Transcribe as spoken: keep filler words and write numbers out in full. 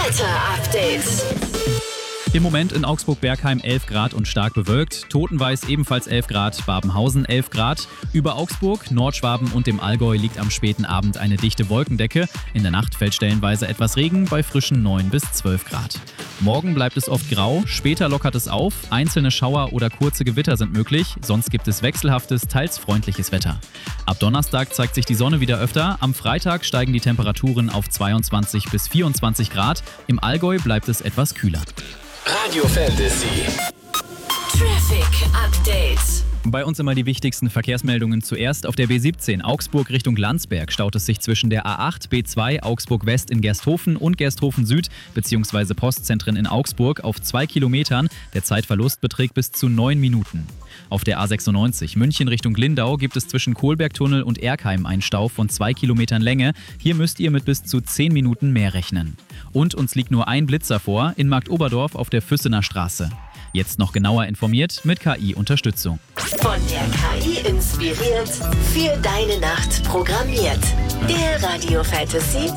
Wetter-Update. Im Moment in Augsburg-Bergheim elf Grad und stark bewölkt. Totenweiß ebenfalls elf Grad, Babenhausen elf Grad. Über Augsburg, Nordschwaben und dem Allgäu liegt am späten Abend eine dichte Wolkendecke. In der Nacht fällt stellenweise etwas Regen bei frischen neun bis zwölf Grad. Morgen bleibt es oft grau, später lockert es auf. Einzelne Schauer oder kurze Gewitter sind möglich, sonst gibt es wechselhaftes, teils freundliches Wetter. Ab Donnerstag zeigt sich die Sonne wieder öfter. Am Freitag steigen die Temperaturen auf zweiundzwanzig bis vierundzwanzig Grad. Im Allgäu bleibt es etwas kühler. Radio Fantasy. Traffic Update. Bei uns immer die wichtigsten Verkehrsmeldungen zuerst. Auf der B siebzehn Augsburg Richtung Landsberg staut es sich zwischen der A acht, B zwei, Augsburg West in Gersthofen und Gersthofen Süd bzw. Postzentren in Augsburg auf zwei Kilometern. Der Zeitverlust beträgt bis zu neun Minuten. Auf der A sechsundneunzig München Richtung Lindau gibt es zwischen Kohlbergtunnel und Erkheim einen Stau von zwei Kilometern Länge. Hier müsst ihr mit bis zu zehn Minuten mehr rechnen. Und uns liegt nur ein Blitzer vor, in Marktoberdorf auf der Füssener Straße. Jetzt noch genauer informiert mit K I-Unterstützung. Von der K I inspiriert, für deine Nacht programmiert. Der Radio Fantasy